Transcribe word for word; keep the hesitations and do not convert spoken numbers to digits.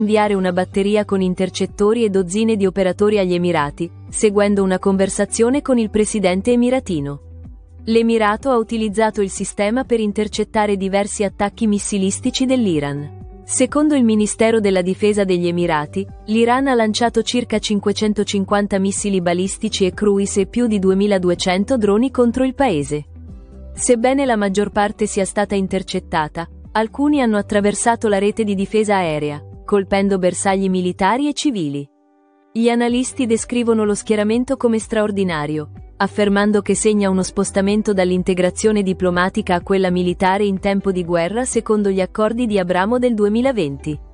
inviare una batteria con intercettori e dozzine di operatori agli Emirati, seguendo una conversazione con il presidente emiratino. L'Emirato ha utilizzato il sistema per intercettare diversi attacchi missilistici dell'Iran. Secondo il Ministero della Difesa degli Emirati, l'Iran ha lanciato circa cinquecentocinquanta missili balistici e cruise e più di duemiladuecento droni contro il paese. Sebbene la maggior parte sia stata intercettata, alcuni hanno attraversato la rete di difesa aerea, colpendo bersagli militari e civili. Gli analisti descrivono lo schieramento come straordinario, affermando che segna uno spostamento dall'integrazione diplomatica a quella militare in tempo di guerra secondo gli accordi di Abramo del duemilaventi.